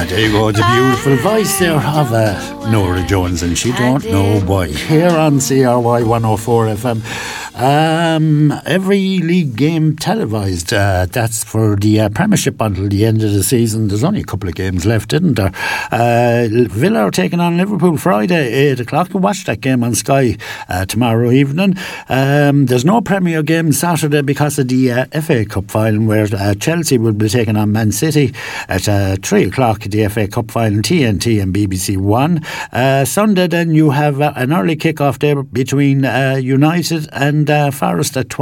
There you go, the beautiful voice there of Nora Jones, and she don't know why. Here on CRY 104 FM. Every league game televised. That's for the Premiership until the end of the season. There's only a couple of games left, isn't there? Villa are taking on Liverpool Friday, 8 o'clock. You watch that game on Sky tomorrow evening. There's no Premier game Saturday because of the FA Cup final, where Chelsea will be taking on Man City at 3 o'clock. The FA Cup final, TNT and BBC One. Sunday then you have an early kick-off there between United and Forest at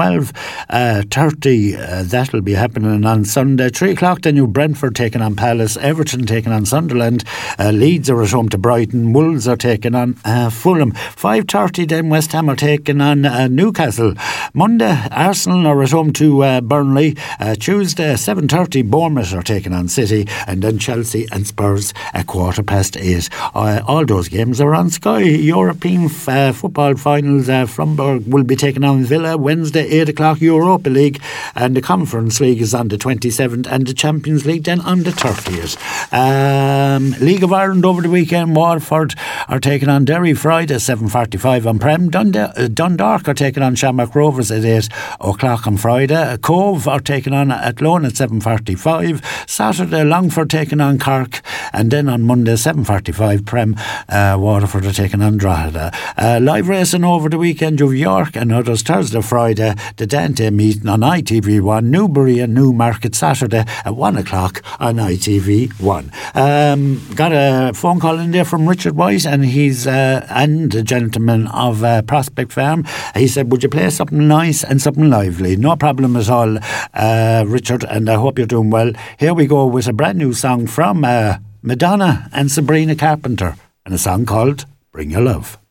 12:30. That'll be happening on Sunday. 3 o'clock then you Brentford taking on Palace, Everton taking on Sunderland, Leeds are at home to Brighton, Wolves are taking on Fulham. 5:30 then West Ham are taking on Newcastle. Monday Arsenal are at home to Burnley. Tuesday 7:30 Bournemouth are taking on City, and then Chelsea and Spurs at 8:15. All those games are on Sky. European football finals, Fromberg will be taking on Villa Wednesday 8 o'clock. Europa League and the Conference League is on the 27th, and the Champions League then on the 30th. League of Ireland over the weekend, Waterford are taking on Derry Friday 7:45 on Prem. Dundalk are taking on Shamrock Rovers at 8 o'clock on Friday. Cove are taking on Athlone at 7:45. Saturday Longford taking on Cork, and then on Monday 7:45 Prem, Waterford are taking on Drogheda. Live racing over the weekend, of York and others. Thursday Friday the Dante meeting on ITV1. Newbury and Newmarket Saturday at 1 o'clock on ITV1. Got a phone call in there from Richard White, and he's and the gentleman of Prospect Farm. He said, would you play something nice and something lively? No problem at all, Richard, and I hope you're doing well. Here we go with a brand new song from Madonna and Sabrina Carpenter, and a song called Bring Your Love.